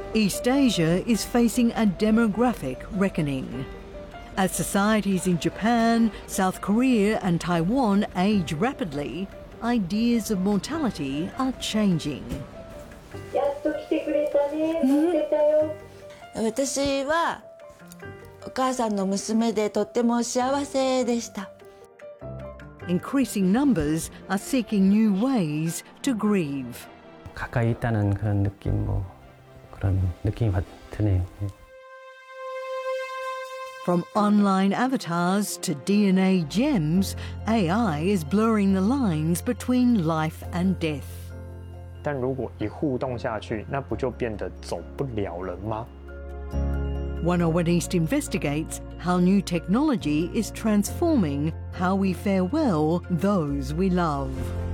East Asia is facing a demographic reckoning. As societies in Japan, South Korea and Taiwan age rapidly, ideas of mortality are changing. やっと来てくれたね、待ってたよ。 私はお母さんの娘でとっても幸せでした。 Increasing numbers are seeking new ways to grieve. 가까이 있다는 그런 느낌, 그런 느낌이 드네요. From online avatars to DNA gems, AI is blurring the lines between life and death. 但如果一互动下去，那不就变得走不了了吗？ 101 East investigates how new technology is transforming how we farewell those we love.